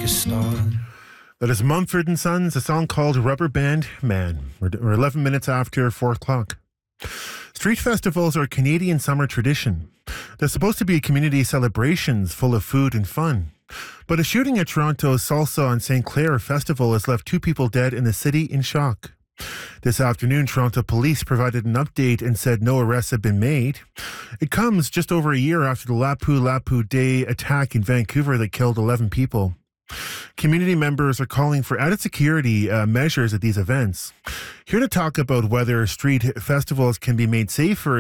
like a star. That is Mumford & Sons, a song called Rubber Band Man. We're 11 minutes after 4 o'clock. Street festivals are a Canadian summer tradition. They're supposed to be community celebrations full of food and fun. But a shooting at Toronto's Salsa and St. Clair Festival has left 2 people dead in the city in shock. This afternoon, Toronto police provided an update and said no arrests have been made. It comes just over a year after the Lapu Lapu Day attack in Vancouver that killed 11 people. Community members are calling for added security measures at these events. Here to talk about whether street festivals can be made safer